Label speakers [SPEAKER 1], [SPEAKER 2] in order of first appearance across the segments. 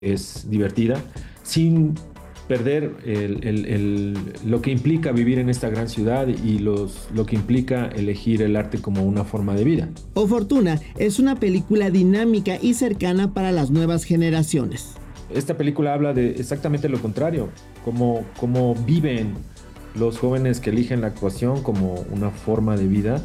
[SPEAKER 1] es divertida, sin perder lo que implica vivir en esta gran ciudad y lo que implica elegir el arte como una forma de vida.
[SPEAKER 2] O Fortuna es una película dinámica y cercana para las nuevas generaciones.
[SPEAKER 1] Esta película habla de exactamente lo contrario, cómo viven los jóvenes que eligen la actuación como una forma de vida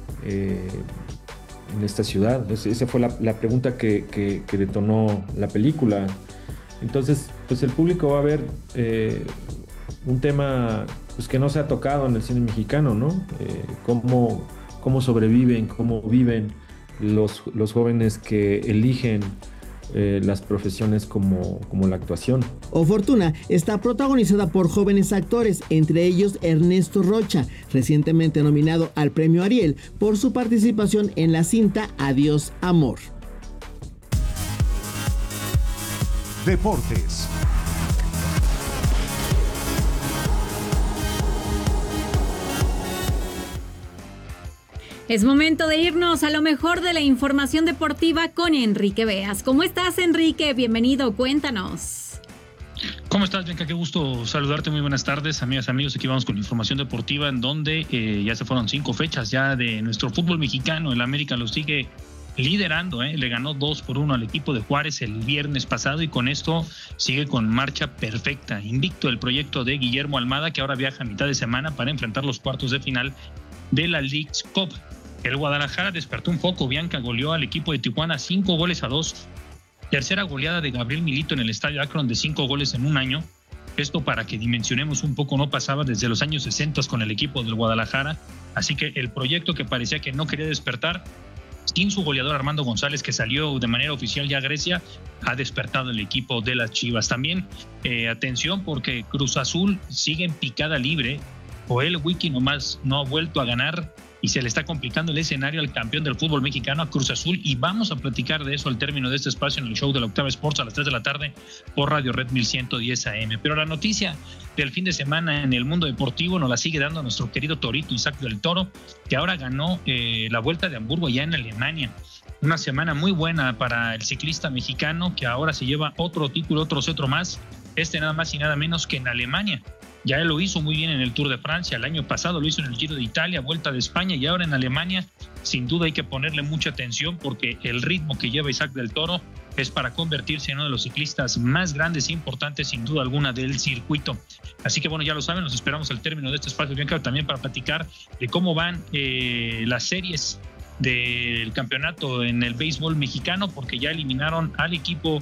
[SPEAKER 1] en esta ciudad. Esa fue la pregunta que detonó la película. Entonces, pues el público va a ver un tema pues, que no se ha tocado en el cine mexicano, ¿no? Cómo sobreviven, cómo viven los jóvenes que eligen las profesiones como la actuación.
[SPEAKER 2] O Fortuna está protagonizada por jóvenes actores, entre ellos Ernesto Rocha, recientemente nominado al Premio Ariel por su participación en la cinta Adiós, Amor.
[SPEAKER 3] Deportes.
[SPEAKER 4] Es momento de irnos a lo mejor de la información deportiva con Enrique Beas. ¿Cómo estás, Enrique? Bienvenido, cuéntanos.
[SPEAKER 5] ¿Cómo estás, Bianca? Qué gusto saludarte. Muy buenas tardes, amigas, amigos. Aquí vamos con información deportiva en donde ya se fueron 5 fechas ya de nuestro fútbol mexicano. El América lo sigue liderando, le ganó 2-1 al equipo de Juárez el viernes pasado y con esto sigue con marcha perfecta. Invicto el proyecto de Guillermo Almada, que ahora viaja a mitad de semana para enfrentar los cuartos de final de la Leagues Cup. El Guadalajara despertó un poco. Bianca goleó al equipo de Tijuana 5-2. Tercera goleada de Gabriel Milito en el Estadio Akron de 5 goles en un año. Esto, para que dimensionemos un poco, no pasaba desde los años 60 con el equipo del Guadalajara. Así que el proyecto que parecía que no quería despertar, sin su goleador Armando González, que salió de manera oficial ya a Grecia, ha despertado el equipo de las Chivas. También atención, porque Cruz Azul sigue en picada libre. Joel Wiki nomás no ha vuelto a ganar y se le está complicando el escenario al campeón del fútbol mexicano, a Cruz Azul, y vamos a platicar de eso al término de este espacio en el show de la Octava Sports a las 3 de la tarde por Radio Red 1110 AM. Pero la noticia del fin de semana en el mundo deportivo nos la sigue dando nuestro querido Torito Isaac del Toro, que ahora ganó la Vuelta de Hamburgo allá en Alemania. Una semana muy buena para el ciclista mexicano, que ahora se lleva otro título, otro cetro más, nada más y nada menos que en Alemania. Ya él lo hizo muy bien en el Tour de Francia, el año pasado lo hizo en el Giro de Italia, Vuelta de España, y ahora en Alemania. Sin duda hay que ponerle mucha atención, porque el ritmo que lleva Isaac del Toro es para convertirse en uno de los ciclistas más grandes e importantes, sin duda alguna, del circuito. Así que bueno, ya lo saben, los esperamos al término de este espacio, Bianca, también para platicar de cómo van las series del campeonato en el béisbol mexicano, porque ya eliminaron al equipo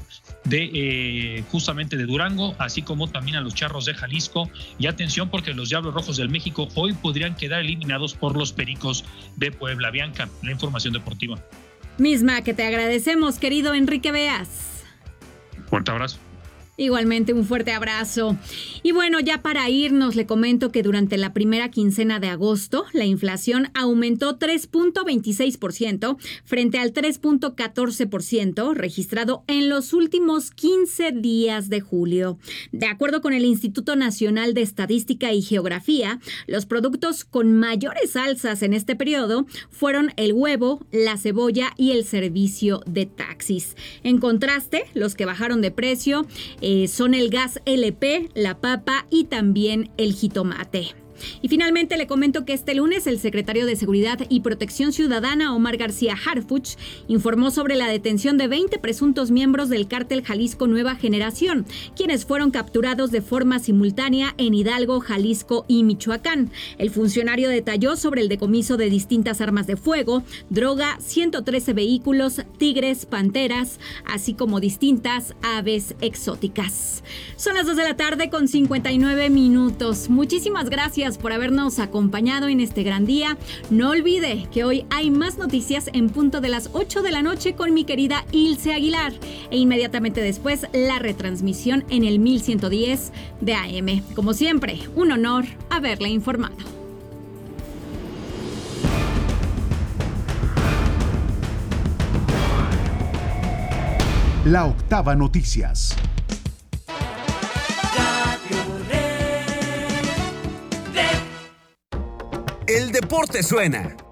[SPEAKER 5] de justamente de Durango, así como también a los Charros de Jalisco. Y atención, porque los Diablos Rojos del México hoy podrían quedar eliminados por los Pericos de Puebla. Bianca, la información deportiva.
[SPEAKER 4] Misma que te agradecemos, querido Enrique Beas.
[SPEAKER 5] Fuerte abrazo.
[SPEAKER 4] Igualmente, un fuerte abrazo. Y bueno, ya para irnos, le comento que durante la primera quincena de agosto, la inflación aumentó 3.26% frente al 3.14% registrado en los últimos 15 días de julio. De acuerdo con el Instituto Nacional de Estadística y Geografía, los productos con mayores alzas en este periodo fueron el huevo, la cebolla y el servicio de taxis. En contraste, los que bajaron de precio son el gas LP, la papa y también el jitomate. Y finalmente le comento que este lunes el secretario de Seguridad y Protección Ciudadana, Omar García Harfuch, informó sobre la detención de 20 presuntos miembros del cártel Jalisco Nueva Generación, quienes fueron capturados de forma simultánea en Hidalgo, Jalisco y Michoacán. El funcionario detalló sobre el decomiso de distintas armas de fuego, droga, 113 vehículos, tigres, panteras, así como distintas aves exóticas. Son las 2 de la tarde con 59 minutos. Muchísimas gracias por habernos acompañado en este gran día. No olvide que hoy hay más noticias en punto de las 8 de la noche con mi querida Ilse Aguilar, e inmediatamente después la retransmisión en el 1110 de AM. Como siempre, un honor haberle informado.
[SPEAKER 3] La Octava Noticias.
[SPEAKER 6] El deporte suena.